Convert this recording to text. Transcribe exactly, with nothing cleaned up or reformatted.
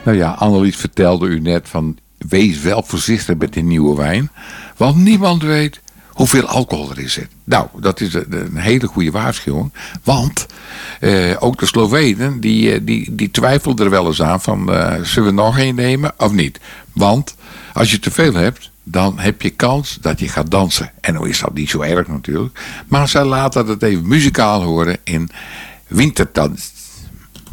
Nou ja, Annelies vertelde u net van, wees wel voorzichtig met die nieuwe wijn. Want niemand weet hoeveel alcohol er in zit. Nou, dat is een, een hele goede waarschuwing. Want eh, ook de Slovenen, die, die, die twijfelden er wel eens aan van, uh, zullen we nog een nemen of niet? Want als je te veel hebt, dan heb je kans dat je gaat dansen. En dan is dat niet zo erg natuurlijk. Maar zij laten het even muzikaal horen in Wintertanz.